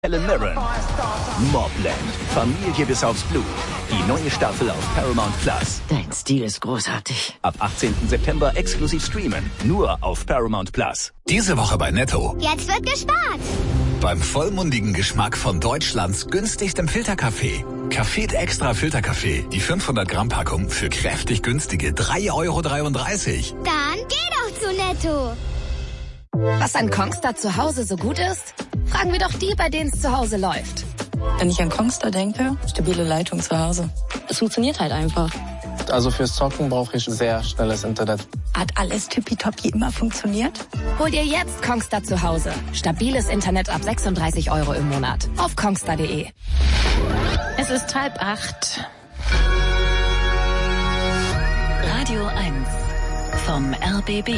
Helen Mirren. Mobland. Familie bis aufs Blut. Die neue Staffel auf Paramount Plus. Dein Stil ist großartig. Ab 18. September exklusiv streamen. Nur auf Paramount Plus. Diese Woche bei Netto. Jetzt wird gespart. Beim vollmundigen Geschmack von Deutschlands günstigstem Filterkaffee. Café Extra Filterkaffee. Die 500 Gramm Packung für kräftig günstige 3,33 €. Dann geh doch zu Netto. Was an Kongstar zu Hause so gut ist? Fragen wir doch die, bei denen es zu Hause läuft. Wenn ich an Kongstar denke, stabile Leitung zu Hause. Es funktioniert halt einfach. Also fürs Zocken brauche ich sehr schnelles Internet. Hat alles tippitoppi immer funktioniert? Hol dir jetzt Kongstar zu Hause. Stabiles Internet ab 36 € im Monat. Auf kongstar.de. Es ist 7:30. Radio 1 vom RBB.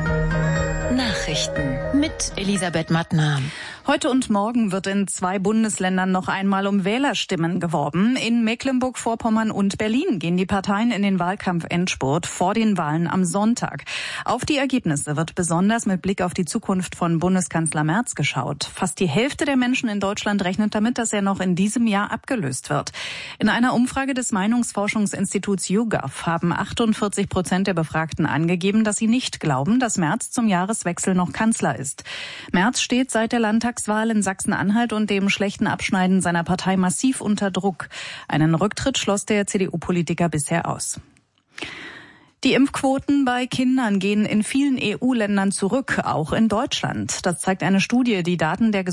Nachrichten Mit Elisabeth Mattner. Heute und morgen wird in 2 Bundesländern noch einmal um Wählerstimmen geworben. In Mecklenburg-Vorpommern und Berlin gehen die Parteien in den Wahlkampf-Endspurt vor den Wahlen am Sonntag. Auf die Ergebnisse wird besonders mit Blick auf die Zukunft von Bundeskanzler Merz geschaut. Fast die Hälfte der Menschen in Deutschland rechnet damit, dass er noch in diesem Jahr abgelöst wird. In einer Umfrage des Meinungsforschungsinstituts YouGov haben 48% der Befragten angegeben, dass sie nicht glauben, dass Merz zum Jahreswechsel noch Kanzler ist. Merz steht seit der Landtagswahl in Sachsen-Anhalt und dem schlechten Abschneiden seiner Partei massiv unter Druck. Einen Rücktritt schloss der CDU-Politiker bisher aus. Die Impfquoten bei Kindern gehen in vielen EU-Ländern zurück, auch in Deutschland. Das zeigt eine Studie, die Daten der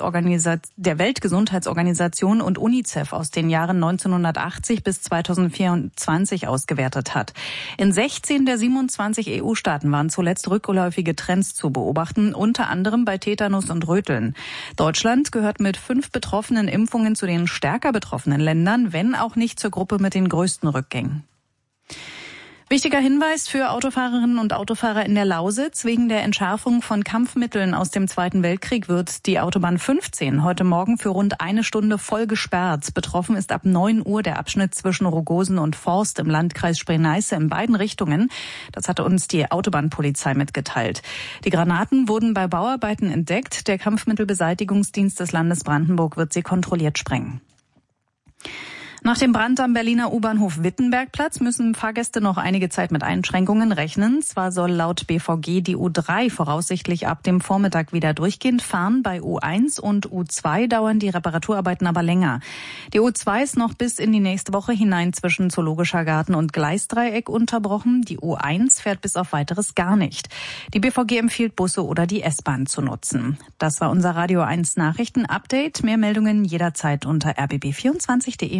Weltgesundheitsorganisation und UNICEF aus den Jahren 1980 bis 2024 ausgewertet hat. In 16 der 27 EU-Staaten waren zuletzt rückläufige Trends zu beobachten, unter anderem bei Tetanus und Röteln. Deutschland gehört mit 5 betroffenen Impfungen zu den stärker betroffenen Ländern, wenn auch nicht zur Gruppe mit den größten Rückgängen. Wichtiger Hinweis für Autofahrerinnen und Autofahrer in der Lausitz. Wegen der Entschärfung von Kampfmitteln aus dem Zweiten Weltkrieg wird die Autobahn 15 heute Morgen für rund 1 Stunde voll gesperrt. Betroffen ist ab 9 Uhr der Abschnitt zwischen Rogosen und Forst im Landkreis Spree-Neiße in beiden Richtungen. Das hatte uns die Autobahnpolizei mitgeteilt. Die Granaten wurden bei Bauarbeiten entdeckt. Der Kampfmittelbeseitigungsdienst des Landes Brandenburg wird sie kontrolliert sprengen. Nach dem Brand am Berliner U-Bahnhof Wittenbergplatz müssen Fahrgäste noch einige Zeit mit Einschränkungen rechnen. Zwar soll laut BVG die U3 voraussichtlich ab dem Vormittag wieder durchgehend fahren. Bei U1 und U2 dauern die Reparaturarbeiten aber länger. Die U2 ist noch bis in die nächste Woche hinein zwischen Zoologischer Garten und Gleisdreieck unterbrochen. Die U1 fährt bis auf Weiteres gar nicht. Die BVG empfiehlt, Busse oder die S-Bahn zu nutzen. Das war unser Radio 1 Nachrichten-Update. Mehr Meldungen jederzeit unter rbb24.de.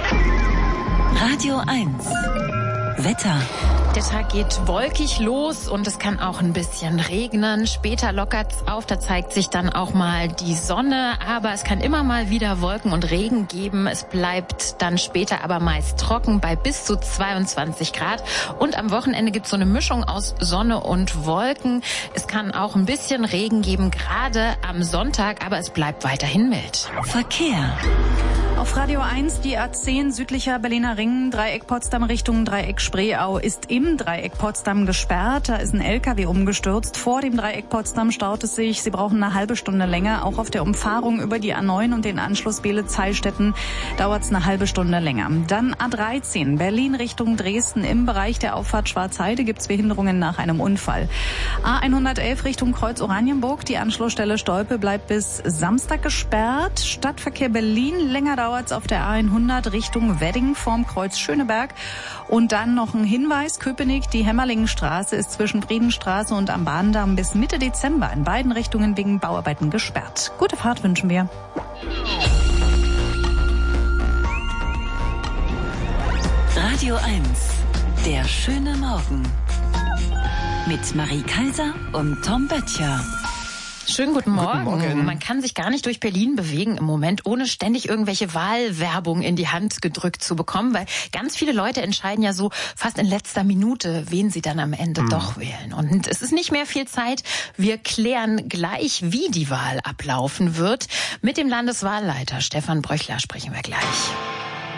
Radio 1 Wetter. Der Tag geht wolkig los und es kann auch ein bisschen regnen. Später lockert's auf, da zeigt sich dann auch mal die Sonne. Aber es kann immer mal wieder Wolken und Regen geben. Es bleibt dann später aber meist trocken bei bis zu 22 Grad. Und am Wochenende gibt's so eine Mischung aus Sonne und Wolken. Es kann auch ein bisschen Regen geben, gerade am Sonntag, aber es bleibt weiterhin mild. Verkehr. Auf Radio 1 die A10 südlicher Berliner Ring, Dreieck Potsdam Richtung Dreieck Spreeau ist im Dreieck Potsdam gesperrt. Da ist ein LKW umgestürzt. Vor dem Dreieck Potsdam staut es sich. Sie brauchen eine halbe Stunde länger. Auch auf der Umfahrung über die A9 und den Anschluss Beelitz-Heilstätten dauert es eine halbe Stunde länger. Dann A13 Berlin Richtung Dresden. Im Bereich der Auffahrt Schwarzheide gibt es Behinderungen nach einem Unfall. A111 Richtung Kreuz Oranienburg. Die Anschlussstelle Stolpe bleibt bis Samstag gesperrt. Stadtverkehr Berlin länger dauert es auf der A100 Richtung Wedding vorm Kreuz Schöneberg. Und dann noch ein Hinweis, Köpenick, die Hämmerlingenstraße ist zwischen Friedenstraße und am Bahndamm bis Mitte Dezember in beiden Richtungen wegen Bauarbeiten gesperrt. Gute Fahrt wünschen wir. Radio 1 Der schöne Morgen mit Marie Kaiser und Tom Böttcher. Schönen guten Morgen. Guten Morgen. Man kann sich gar nicht durch Berlin bewegen im Moment, ohne ständig irgendwelche Wahlwerbung in die Hand gedrückt zu bekommen, weil ganz viele Leute entscheiden ja so fast in letzter Minute, wen sie dann am Ende doch wählen. Und es ist nicht mehr viel Zeit. Wir klären gleich, wie die Wahl ablaufen wird. Mit dem Landeswahlleiter Stefan Bröchler sprechen wir gleich.